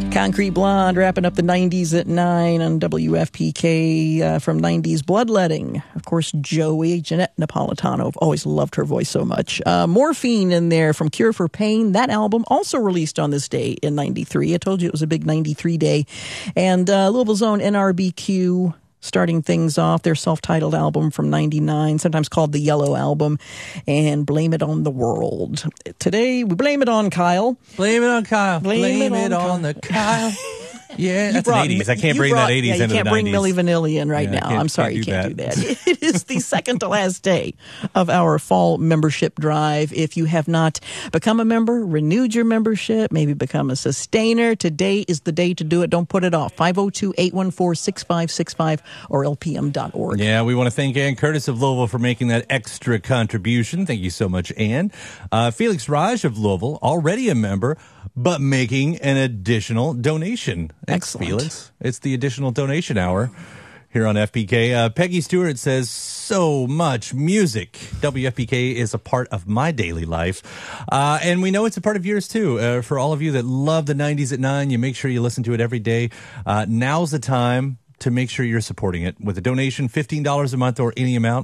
Concrete Blonde wrapping up the 90s at 9 on WFPK from 90s Bloodletting. Of course, Joey, Jeanette Napolitano. I've always loved her voice so much. Morphine in there from Cure for Pain. That album also released on this day in 93. I told you it was a big 93 day. And Louisville's own NRBQ starting things off, their self-titled album from 99, sometimes called the Yellow Album, and Blame It on the World. Today, we blame it on Kyle. Blame it on Kyle. Blame it on the Kyle. Yeah, that's an 80s. I can't bring that 80s into the 90s. You can't bring Milli Vanilli in right now. I'm sorry, you can't do that. It is the second to last day of our fall membership drive. If you have not become a member, renewed your membership, maybe become a sustainer, today is the day to do it. Don't put it off. 502-814-6565 or lpm.org. Yeah, we want to thank Ann Curtis of Louisville for making that extra contribution. Thank you so much, Ann. Felix Raj of Louisville, already a member, but making an additional donation. Excellent. Felix. It's the additional donation hour here on FPK. Peggy Stewart says, so much music. WFPK is a part of my daily life. And we know it's a part of yours, too. For all of you that love the 90s at 9, you make sure you listen to it every day. Now's the time to make sure you're supporting it with a donation, $15 a month or any amount,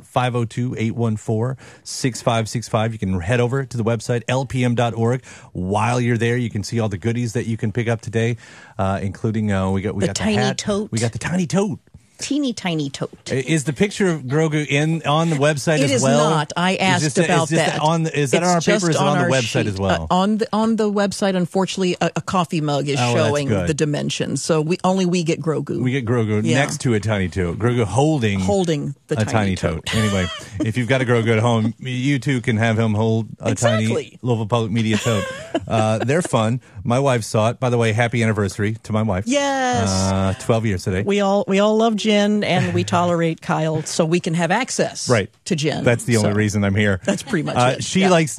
502-814-6565. You can head over to the website, lpm.org. While you're there, you can see all the goodies that you can pick up today, including we got the tiny hat. tote. We got the tiny tote. Teeny tiny tote. Is the picture of Grogu on the website as well? It is not. I asked about that. Is that on our paper or is it on the website sheet. as well? On the website, unfortunately, a coffee mug is showing the dimensions. So we get Grogu. We get Grogu next to a tiny tote. Grogu holding the tiny tote. Anyway, if you've got a Grogu at home, you too can have him hold a tiny Louisville Public Media tote. They're fun. My wife saw it. By the way, happy anniversary to my wife. Yes. 12 years today. We all love Jen, and we tolerate Kyle, so we can have access to Jen. That's the only reason I'm here. That's pretty much it. She likes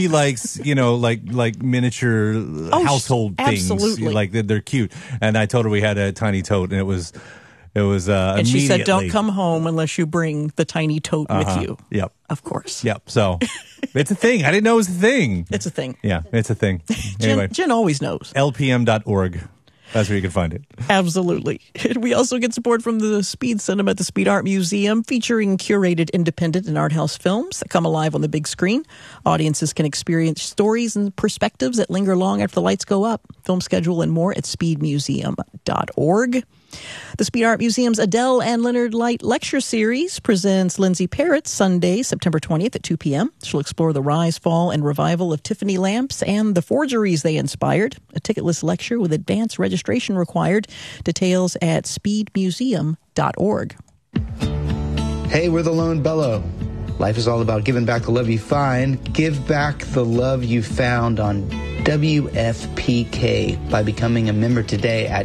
like miniature household things. Absolutely. Like they're cute. And I told her we had a tiny tote, and it was and she said, don't come home unless you bring the tiny tote with you. Yep. Of course. Yep. So it's a thing. I didn't know it was a thing. It's a thing. Yeah, it's a thing. Anyway, Jen always knows. lpm.org. That's where you can find it. Absolutely. We also get support from the Speed Cinema at the Speed Art Museum, featuring curated independent and art house films that come alive on the big screen. Audiences can experience stories and perspectives that linger long after the lights go up. Film schedule and more at speedmuseum.org. The Speed Art Museum's Adele and Leonard Light Lecture Series presents Lindsay Parrott Sunday, September 20th at 2 p.m. She'll explore the rise, fall, and revival of Tiffany lamps and the forgeries they inspired. A ticketless lecture with advanced registration required. Details at speedmuseum.org. Hey, we're the Lone Bellow. Life is all about giving back the love you find. Give back the love you found on WFPK by becoming a member today at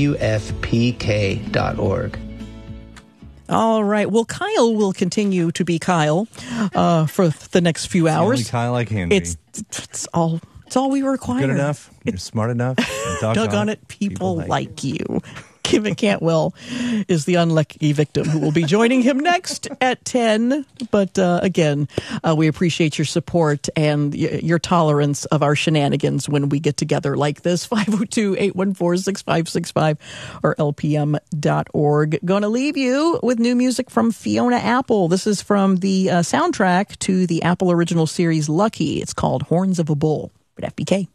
WFPK.org. All right. Well, Kyle will continue to be Kyle for the next few hours. It's the only Kyle I can be. It's all we require. Good enough. You're smart enough. Doggone it. People like you. Kim Cantwell is the unlucky victim who will be joining him next at 10. But again, we appreciate your support and your tolerance of our shenanigans when we get together like this. 502-814-6565 or lpm.org. Going to leave you with new music from Fiona Apple. This is from the soundtrack to the Apple original series Lucky. It's called Horns of a Bull at FBK.